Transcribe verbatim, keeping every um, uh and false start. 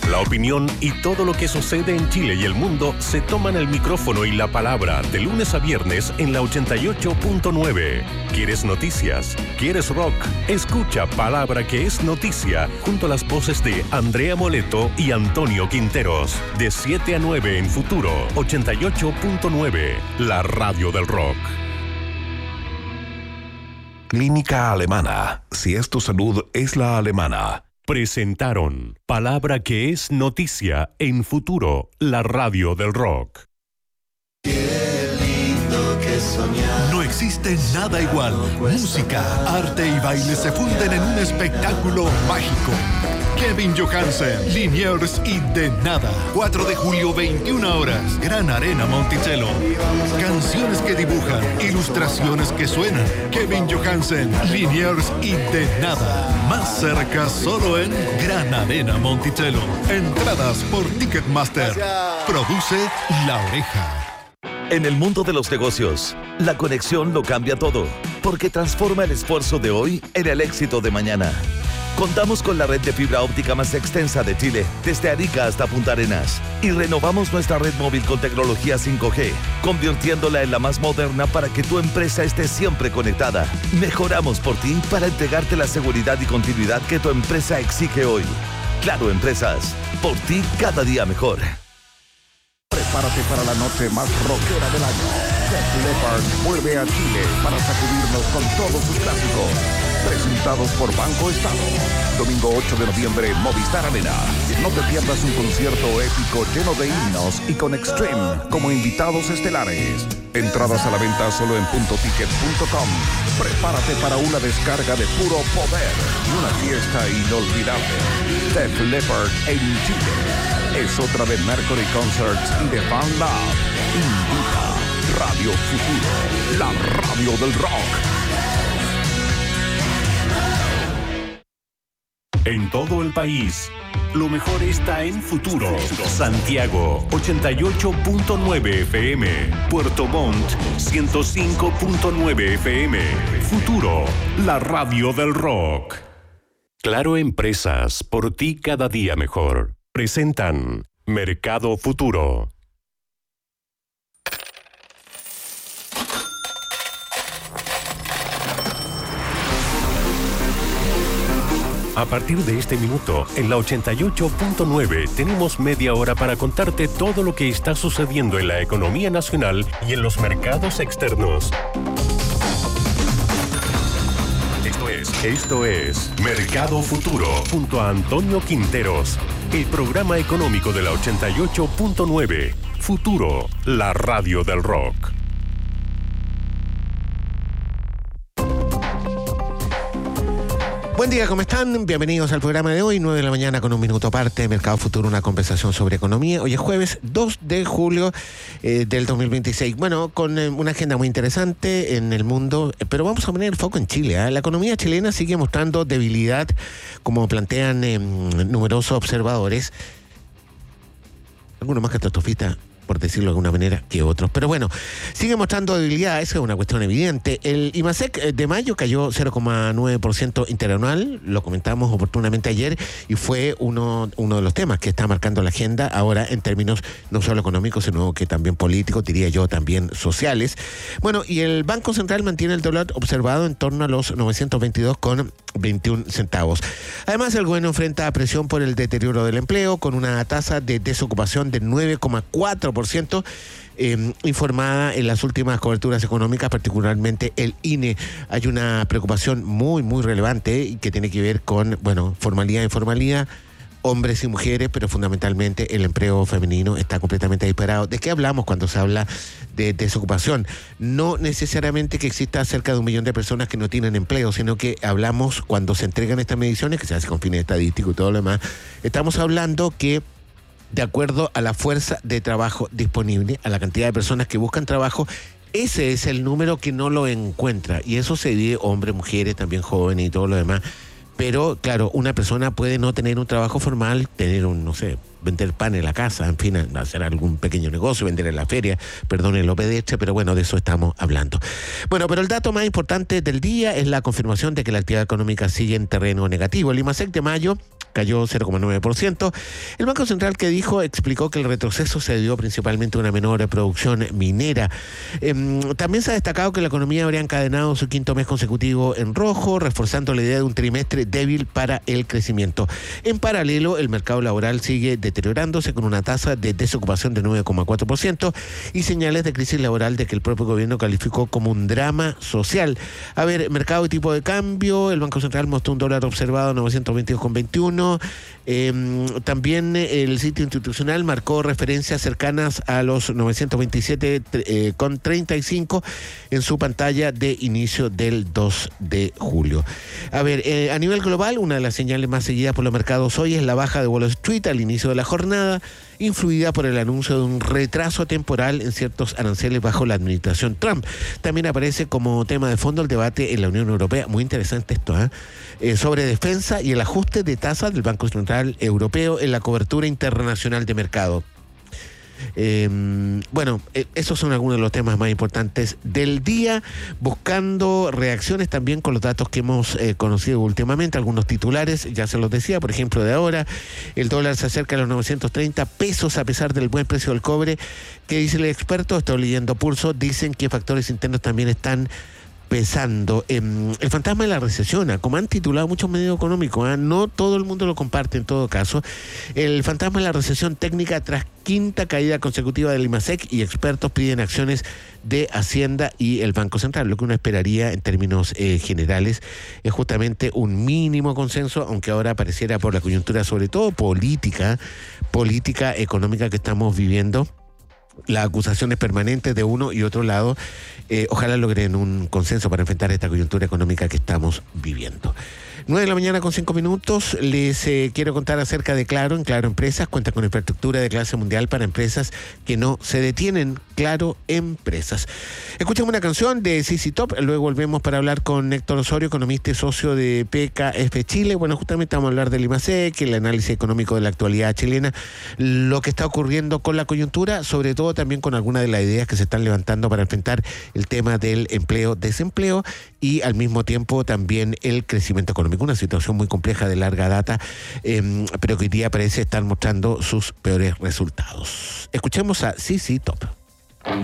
La opinión y todo lo que sucede en Chile y el mundo se toman el micrófono y la palabra de lunes a viernes en la ochenta y ocho punto nueve. ¿Quieres noticias? ¿Quieres rock? Escucha Palabra que es Noticia junto a las voces de Andrea Moleto y Antonio Quinteros. De siete a nueve en Futuro ochenta y ocho punto nueve, la radio del rock. Clínica Alemana. Si es tu salud, es la alemana. Presentaron Palabra que es Noticia en Futuro, la radio del rock. Qué lindo que soñar. No existe nada igual. Música, arte y baile se funden en un espectáculo mágico. Kevin Johansen, Liniers y De Nada. cuatro de julio, veintiuna horas. Gran Arena Monticello. Canciones que dibujan, ilustraciones que suenan. Kevin Johansen, Liniers y De Nada. Más cerca solo en Gran Arena Monticello. Entradas por Ticketmaster. Produce La Oreja. En el mundo de los negocios, la conexión lo cambia todo, porque transforma el esfuerzo de hoy en el éxito de mañana. Contamos con la red de fibra óptica más extensa de Chile, desde Arica hasta Punta Arenas, y renovamos nuestra red móvil con tecnología cinco G, convirtiéndola en la más moderna para que tu empresa esté siempre conectada. Mejoramos por ti para entregarte la seguridad y continuidad que tu empresa exige hoy. Claro Empresas, por ti cada día mejor. Prepárate para la noche más rockera del año. Def Leppard vuelve a Chile para sacudirnos con todos sus clásicos. Presentados por Banco Estado. Domingo ocho de noviembre, Movistar Arena. No te pierdas un concierto épico lleno de himnos y con Extreme como invitados estelares. Entradas a la venta solo en punto ticket punto com. Prepárate para una descarga de puro poder y una fiesta inolvidable. Def Leppard en Chile. Es otra de Mercury Concerts y de Fan Lab. Invita Radio Futuro, la radio del rock. En todo el país, lo mejor está en Futuro. Santiago, ochenta y ocho punto nueve F M. Puerto Montt, ciento cinco punto nueve F M. Futuro, la radio del rock. Claro Empresas, por ti cada día mejor. Presentan Mercado Futuro. A partir de este minuto, en la ochenta y ocho punto nueve, tenemos media hora para contarte todo lo que está sucediendo en la economía nacional y en los mercados externos. Esto es, esto es Mercado Futuro, junto a Antonio Quinteros, el programa económico de la ochenta y ocho punto nueve. Futuro, la radio del rock. Buen día, ¿cómo están? Bienvenidos al programa de hoy, nueve de la mañana con un minuto aparte, Mercado Futuro, una conversación sobre economía. Hoy es jueves dos de julio eh, del dos mil veintiséis. Bueno, con eh, una agenda muy interesante en el mundo, eh, pero vamos a poner el foco en Chile. ¿eh? La economía chilena sigue mostrando debilidad, como plantean eh, numerosos observadores. Algunos más catastrofistas, por decirlo de alguna manera, que otros. Pero bueno, sigue mostrando debilidad, esa es una cuestión evidente. El IMASEC de mayo cayó cero coma nueve por ciento interanual, lo comentamos oportunamente ayer, y fue uno, uno de los temas que está marcando la agenda ahora en términos no solo económicos, sino que también políticos, diría yo, también sociales. Bueno, y el Banco Central mantiene el dólar observado en torno a los novecientos veintidós con veintiún centavos. Además, el gobierno enfrenta presión por el deterioro del empleo, con una tasa de desocupación de nueve coma cuatro por ciento eh, informada en las últimas coberturas económicas, particularmente el I N E. Hay una preocupación muy, muy relevante y que tiene que ver con, bueno, formalidad e informalidad, hombres y mujeres, pero fundamentalmente el empleo femenino está completamente disparado. ¿De qué hablamos cuando se habla de desocupación? No necesariamente que exista cerca de un millón de personas que no tienen empleo, sino que hablamos cuando se entregan estas mediciones, que se hace con fines estadísticos y todo lo demás, estamos hablando que de acuerdo a la fuerza de trabajo disponible, a la cantidad de personas que buscan trabajo, ese es el número que no lo encuentra. Y eso se divide hombres, mujeres, también jóvenes y todo lo demás. Pero, claro, una persona puede no tener un trabajo formal, tener un, no sé, vender pan en la casa, en fin, hacer algún pequeño negocio, vender en la feria, perdón el pedestre, pero bueno, de eso estamos hablando. Bueno, pero el dato más importante del día es la confirmación de que la actividad económica sigue en terreno negativo. El IMASEC de mayo cayó cero coma nueve por ciento. El Banco Central, que dijo, explicó que el retroceso se debió principalmente a una menor producción minera. Eh, también se ha destacado que la economía habría encadenado su quinto mes consecutivo en rojo, reforzando la idea de un trimestre débil para el crecimiento. En paralelo, el mercado laboral sigue deteriorándose con una tasa de desocupación de nueve coma cuatro por ciento y señales de crisis laboral de que el propio gobierno calificó como un drama social. A ver, mercado y tipo de cambio, el Banco Central mostró un dólar observado novecientos veintidós con veintiuno. Eh, también el sitio institucional marcó referencias cercanas a los novecientos veintisiete con treinta y cinco en su pantalla de inicio del dos de julio. A ver, eh, a nivel global, una de las señales más seguidas por los mercados hoy es la baja de Wall Street al inicio de la jornada, influida por el anuncio de un retraso temporal en ciertos aranceles bajo la administración Trump. También aparece como tema de fondo el debate en la Unión Europea, muy interesante esto, ¿eh? Eh, sobre defensa y el ajuste de tasas del Banco Central Europeo en la cobertura internacional de mercado. Eh, bueno, eh, esos son algunos de los temas más importantes del día, buscando reacciones también con los datos que hemos eh, conocido últimamente, algunos titulares, ya se los decía, por ejemplo, de ahora, el dólar se acerca a los novecientos treinta pesos a pesar del buen precio del cobre. ¿Qué dice el experto? Estoy leyendo Pulso, dicen que factores internos también están pesando. Eh, el fantasma de la recesión, como han titulado muchos medios económicos, ¿eh? No todo el mundo lo comparte en todo caso. El fantasma de la recesión técnica tras quinta caída consecutiva del IMASEC, y expertos piden acciones de Hacienda y el Banco Central. Lo que uno esperaría en términos eh, generales es justamente un mínimo consenso, aunque ahora pareciera, por la coyuntura sobre todo política, política económica que estamos viviendo, las acusaciones permanentes de uno y otro lado, eh, ojalá logren un consenso para enfrentar esta coyuntura económica que estamos viviendo. nueve de la mañana con cinco minutos, les eh, quiero contar acerca de Claro. En Claro Empresas cuenta con infraestructura de clase mundial para empresas que no se detienen. Claro Empresas. Escuchamos una canción de C C Top, luego volvemos para hablar con Héctor Osorio, economista y socio de P K F Chile. Bueno, justamente vamos a hablar del IMASEC, el análisis económico de la actualidad chilena, lo que está ocurriendo con la coyuntura, sobre todo también con algunas de las ideas que se están levantando para enfrentar el tema del empleo-desempleo y al mismo tiempo también el crecimiento económico. Una situación muy compleja de larga data, eh, pero que hoy día parece estar mostrando sus peores resultados. Escuchemos a C C Top.